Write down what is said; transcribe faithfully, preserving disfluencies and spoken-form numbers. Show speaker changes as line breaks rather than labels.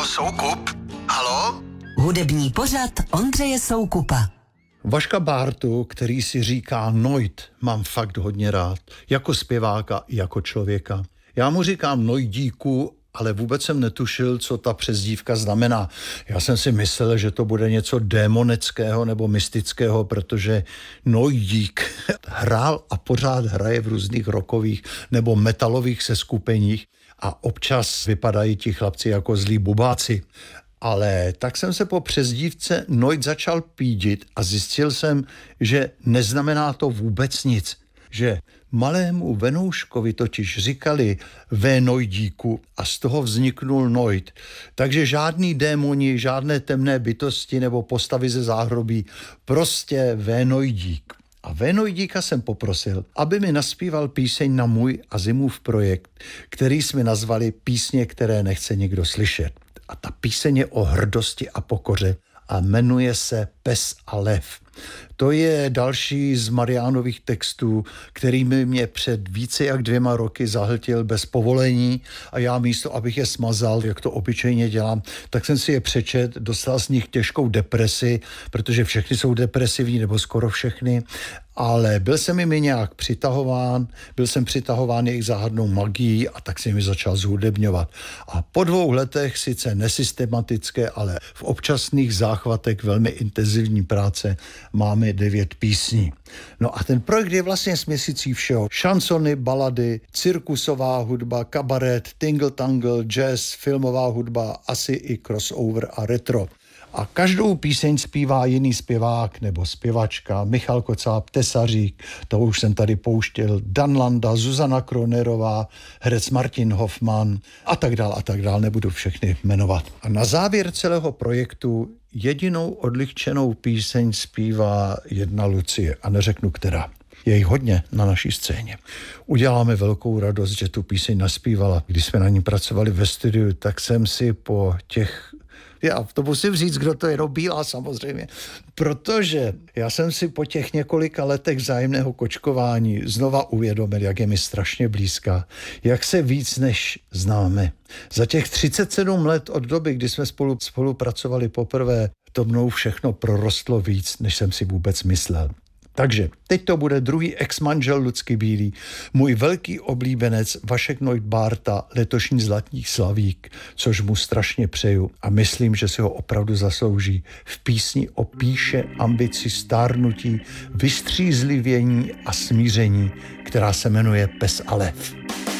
Soukup? Haló?
Hudební pořad Ondřeje Soukupa.
Vaška Bártu, který si říká Noit, mám fakt hodně rád. Jako zpěváka i jako člověka. Já mu říkám Nojdíku, ale vůbec jsem netušil, co ta přezdívka znamená. Já jsem si myslel, že to bude něco démoneckého nebo mystického, protože Nojdík hrál a pořád hraje v různých rockových nebo metalových seskupeních a občas vypadají ti chlapci jako zlí bubáci. Ale tak jsem se po přezdívce Noit začal pídit a zjistil jsem, že neznamená to vůbec nic. Že malému Venouškovi totiž říkali Vénojdíku a z toho vzniknul Noit. Takže žádný démoni, žádné temné bytosti nebo postavy ze záhrobí, prostě Vénojdík. A Vénojdíka jsem poprosil, aby mi naspíval píseň na můj a Zimův projekt, který jsme nazvali Písně, které nechce nikdo slyšet. A ta píseň je o hrdosti a pokoře a jmenuje se Pes a lev. To je další z Mariánových textů, kterými mě před více jak dvěma roky zahltil bez povolení a já místo, abych je smazal, jak to obyčejně dělám, tak jsem si je přečet, dostal z nich těžkou depresi, protože všechny jsou depresivní, nebo skoro všechny, ale byl jsem jimi nějak přitahován, byl jsem přitahován jejich záhadnou magií a tak jsem mi začal zhudebňovat. A po dvou letech, sice nesystematické, ale v občasných záchvatech velmi intenzivní práce, máme devět písní. No a ten projekt je vlastně směsicí všeho. Šansony, balady, cirkusová hudba, kabaret, tingle-tangle, jazz, filmová hudba, asi i crossover a retro. A každou píseň zpívá jiný zpěvák nebo zpěvačka, Michal Kocáb, Tesařík, to už jsem tady pouštěl, Dan Landa, Zuzana Kronerová, herec Martin Hoffman a tak dál a tak dál, nebudu všechny jmenovat. A na závěr celého projektu jedinou odlehčenou píseň zpívá jedna Lucie a neřeknu která. Je jich hodně na naší scéně. Uděláme velkou radost, že tu píseň naspívala. Když jsme na ní pracovali ve studiu, tak jsem si po těch Já to musím říct, kdo to je, no Bílá samozřejmě, protože já jsem si po těch několika letech vzájemného kočkování znova uvědomil, jak je mi strašně blízká, jak se víc než známe. Za těch třicet sedm let od doby, kdy jsme spolu spolupracovali poprvé, to mnou všechno prorostlo víc, než jsem si vůbec myslel. Takže teď to bude druhý ex-manžel Lucky Bílý, můj velký oblíbenec Vašek Noit Bárta, letošní Zlatý slavík, což mu strašně přeju a myslím, že si ho opravdu zaslouží v písni o píše, ambici, stárnutí, vystřízlivění a smíření, která se jmenuje Pes a lev.